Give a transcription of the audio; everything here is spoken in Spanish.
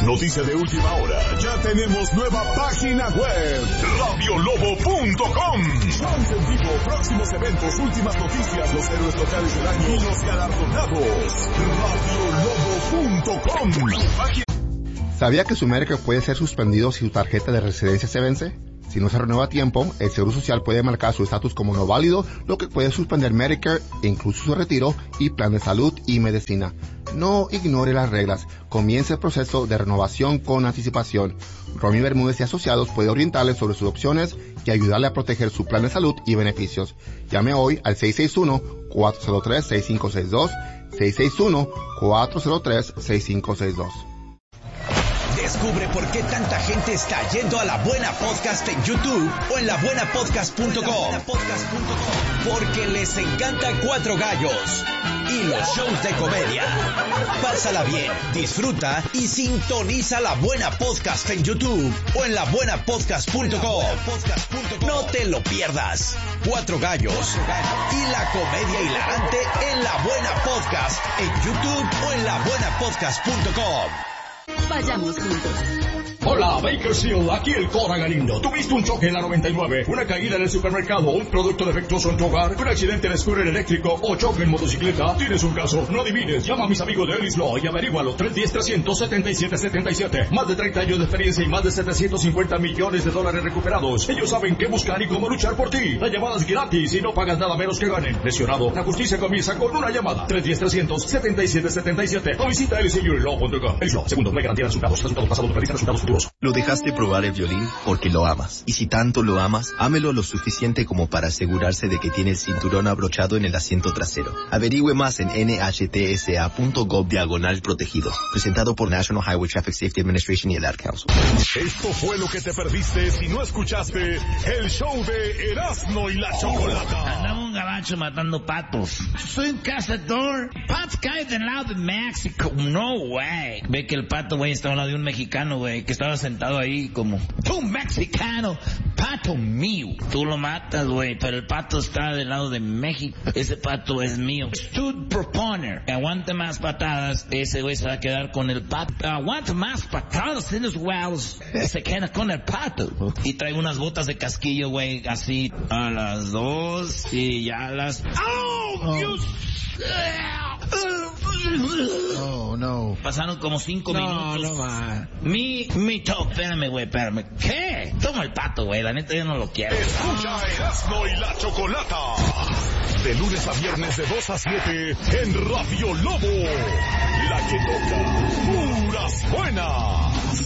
Noticia de última hora. Ya tenemos nueva página web. Radiolobo.com. Shows en vivo, próximos eventos, últimas noticias, los héroes locales del año y los galardonados. Radiolobo.com. ¿Sabía que su Medicare puede ser suspendido si su tarjeta de residencia se vence? Si no se renueva a tiempo, el Seguro Social puede marcar su estatus como no válido, lo que puede suspender Medicare, incluso su retiro y plan de salud y medicina. No ignore las reglas. Comience el proceso de renovación con anticipación. Romy Bermúdez y Asociados puede orientarle sobre sus opciones y ayudarle a proteger su plan de salud y beneficios. Llame hoy al 661-403-6562, 661-403-6562. Descubre por qué tanta gente está yendo a La Buena Podcast en YouTube o en labuenapodcast.com. Porque les encanta Cuatro Gallos y los shows de comedia. Pásala bien, disfruta y sintoniza La Buena Podcast en YouTube o en labuenapodcast.com. No te lo pierdas. Cuatro Gallos y la comedia hilarante en La Buena Podcast en YouTube o en labuenapodcast.com. Vayamos juntos. Hola, Bakersfield, aquí el Cora Galindo. ¿Tuviste un choque en la 99, una caída en el supermercado, un producto defectuoso en tu hogar, un accidente en scooter eléctrico o choque en motocicleta? ¿Tienes un caso? No adivines. Llama a mis amigos de Ellis Law y averígualo. 310-377-77. Más de 30 años de experiencia y más de $750 millones recuperados. Ellos saben qué buscar y cómo luchar por ti. La llamada es gratis y no pagas nada menos que ganen. Lesionado, la justicia comienza con una llamada. 310-377-77. O visita ellislaw.com. Ellis Law, segundo, no hay garantía de resultados. Resultados pasados realizan resultados futuros. Lo dejaste probar el violín porque lo amas. Y si tanto lo amas, ámelo lo suficiente como para asegurarse de que tiene el cinturón abrochado en el asiento trasero. Averigüe más en nhtsa.gov/protegido. Presentado por National Highway Traffic Safety Administration y el Ad Council. Esto fue lo que te perdiste si no escuchaste el show de Erasmo y la Chocolata. Andaba un gabacho matando patos. Soy un cazador. Patos caen del lado de México. No, güey. Ve que el pato, güey, estaba al lado de un mexicano, güey, que estaba sentado ahí como, tú mexicano, pato mío. Tú lo matas, güey, pero el pato está del lado de México. Ese pato es mío. Stud proponer. Aguante más patadas, ese güey se va a quedar con el pato. Aguanta más patadas en los huevos, se queda con el pato. Y traigo unas botas de casquillo, güey, así a las 2 y ya a las... ¡Oh! Oh, no. Pasaron como 5 minutos. No, man. Mi top, espérame, güey, espérame. ¿Qué? Toma el pato, güey, la neta yo no lo quiero. Escucha Erasmo y la Chocolata. De lunes a viernes de 2 a 7 en Radio Lobo. La que toca.